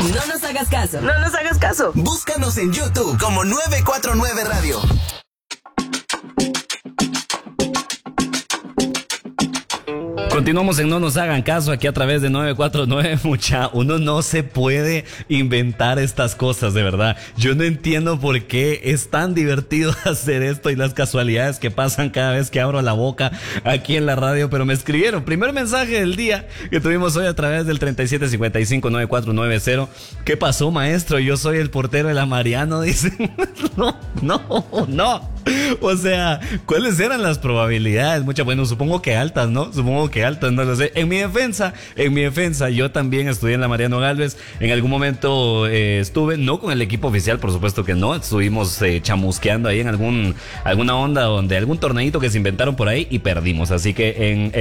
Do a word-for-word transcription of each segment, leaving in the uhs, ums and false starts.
No nos hagas caso. No nos hagas caso. Búscanos en YouTube como nueve cuatro nueve Radio. Continuamos en No Nos Hagan Caso aquí a través de nueve cuatro nueve, mucha. Uno no se puede inventar estas cosas, de verdad. Yo no entiendo por qué es tan divertido hacer esto y las casualidades que pasan cada vez que abro la boca aquí en la radio. Pero me escribieron, primer mensaje del día que tuvimos hoy a través del treinta y siete cincuenta y cinco noventa y cuatro noventa. ¿Qué pasó, maestro? Yo soy el portero de la Mariano, dicen. No, no, no. O sea, ¿cuáles eran las probabilidades? Muchas, bueno, supongo que altas, ¿no? Supongo que altas, no lo sé. En mi defensa, en mi defensa, yo también estudié en la Mariano Gálvez. En algún momento eh, estuve, no con el equipo oficial, por supuesto que no. Estuvimos eh, chamusqueando ahí en algún alguna onda donde algún torneito que se inventaron por ahí y perdimos. Así que en,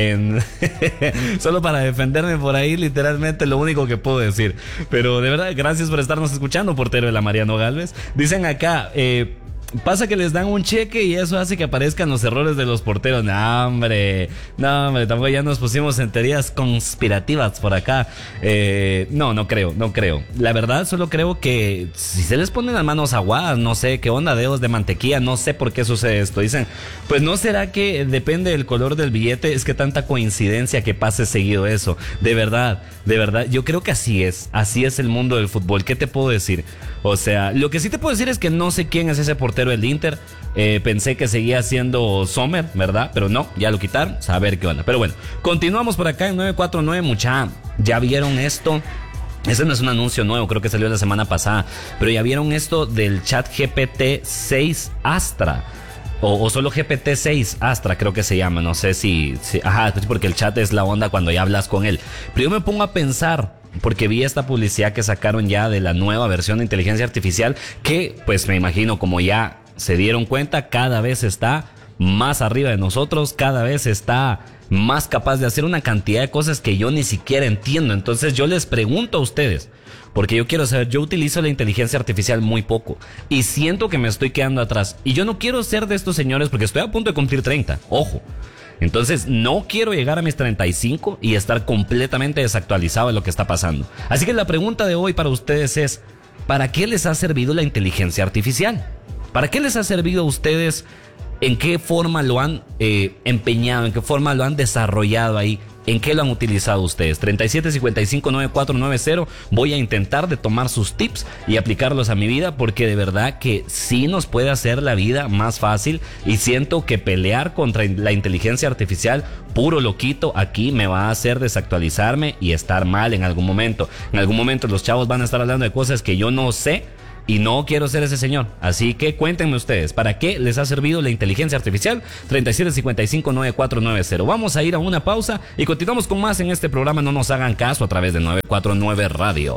en solo para defenderme por ahí, literalmente lo único que puedo decir. Pero de verdad, gracias por estarnos escuchando, portero de la Mariano Gálvez. Dicen acá, eh... pasa que les dan un cheque y eso hace que aparezcan los errores de los porteros. No, hombre, no, hombre, tampoco ya nos pusimos en teorías conspirativas por acá. Eh, no, no creo, no creo. La verdad, solo creo que si se les ponen las manos aguadas, no sé qué onda, dedos de mantequilla, no sé por qué sucede esto. Dicen, pues no será que depende del color del billete, es que tanta coincidencia que pase seguido eso. De verdad, de verdad, yo creo que así es, así es el mundo del fútbol. ¿Qué te puedo decir? O sea, lo que sí te puedo decir es que no sé quién es ese portero del Inter. Eh, pensé que seguía siendo Sommer, ¿verdad? Pero no, ya lo quitaron, saber qué onda. Pero bueno, continuamos por acá en nueve cuatro nueve, mucha. ¿Ya vieron esto? Ese no es un anuncio nuevo, creo que salió la semana pasada. Pero ya vieron esto del chat G P T seis Astra. O, o solo G P T seis Astra, creo que se llama. No sé si, si... Ajá, porque el chat es la onda cuando ya hablas con él. Pero yo me pongo a pensar, porque vi esta publicidad que sacaron ya de la nueva versión de inteligencia artificial, que pues me imagino, como ya se dieron cuenta, cada vez está más arriba de nosotros, cada vez está más capaz de hacer una cantidad de cosas que yo ni siquiera entiendo. Entonces yo les pregunto a ustedes, porque yo quiero saber, yo utilizo la inteligencia artificial muy poco y siento que me estoy quedando atrás. Y yo no quiero ser de estos señores porque estoy a punto de cumplir treinta, ojo. Entonces no quiero llegar a mis treinta y cinco y estar completamente desactualizado de lo que está pasando. Así que la pregunta de hoy para ustedes es, ¿para qué les ha servido la inteligencia artificial? ¿Para qué les ha servido a ustedes? ¿En qué forma lo han eh, empeñado? ¿En qué forma lo han desarrollado ahí? ¿En qué lo han utilizado ustedes? treinta y siete cincuenta y cinco noventa y cuatro noventa. Voy a intentar de tomar sus tips y aplicarlos a mi vida, porque de verdad que sí nos puede hacer la vida más fácil. Y siento que pelear contra la inteligencia artificial, puro loquito, aquí me va a hacer desactualizarme y estar mal en algún momento. En algún momento los chavos van a estar hablando de cosas que yo no sé. Y no quiero ser ese señor. Así que cuéntenme ustedes, ¿para qué les ha servido la inteligencia artificial? treinta y siete cincuenta y cinco noventa y cuatro noventa. Vamos a ir a una pausa y continuamos con más en este programa. No nos hagan caso a través de nueve cuatro nueve Radio.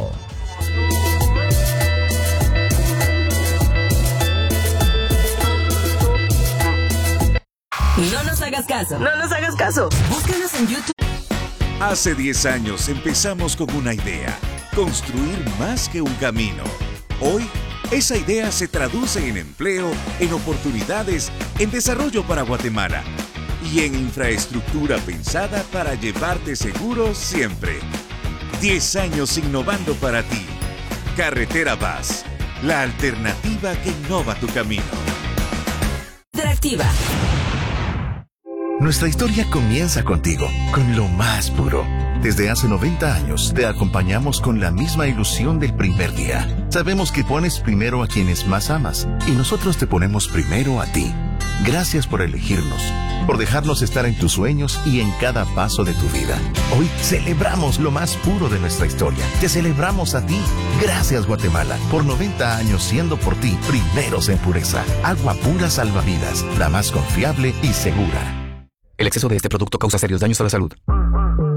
No nos hagas caso. No nos hagas caso. Búscanos en YouTube. Hace diez años empezamos con una idea: construir más que un camino. Hoy, esa idea se traduce en empleo, en oportunidades, en desarrollo para Guatemala y en infraestructura pensada para llevarte seguro siempre. diez años innovando para ti. Carretera Vaz, la alternativa que innova tu camino. Interactiva. Nuestra historia comienza contigo, con lo más puro. Desde hace noventa años te acompañamos con la misma ilusión del primer día. Sabemos que pones primero a quienes más amas y nosotros te ponemos primero a ti. Gracias por elegirnos, por dejarnos estar en tus sueños y en cada paso de tu vida. Hoy celebramos lo más puro de nuestra historia. Te celebramos a ti. Gracias, Guatemala, por noventa años siendo por ti primeros en pureza. Agua pura salvavidas, la más confiable y segura. El exceso de este producto causa serios daños a la salud.